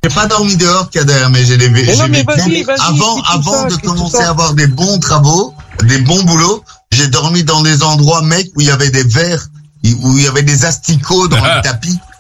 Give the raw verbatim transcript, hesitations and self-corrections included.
J'ai pas dormi dehors, Kader, mais j'ai les Mais j'ai non, mais vécu- vas-y, vas-y, avant, explique tout avant ça, de explique tout commencer ça. à avoir des bons travaux, des bons boulots, j'ai dormi dans des endroits, mec, où il y avait des verres, où il y avait des asticots dans le tapis.